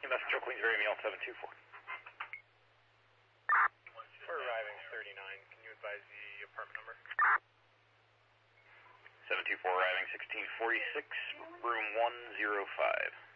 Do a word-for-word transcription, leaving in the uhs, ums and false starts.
Industrial Queensbury Meal seven two four. We're arriving thirty-nine. Can you advise the apartment number? seven two four arriving sixteen forty-six, room one oh five.